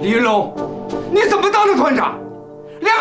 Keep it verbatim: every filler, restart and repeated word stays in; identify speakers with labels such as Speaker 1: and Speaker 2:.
Speaker 1: 李云龙，你怎么当的团长？